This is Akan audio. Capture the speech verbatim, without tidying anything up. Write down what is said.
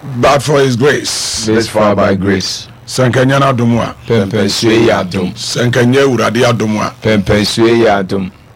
but for his grace. This far by grace. Sankanyana Dumwa. Pempe Suya Dum. Sankanya Uradia Dumwa. Pempe Suya Dum.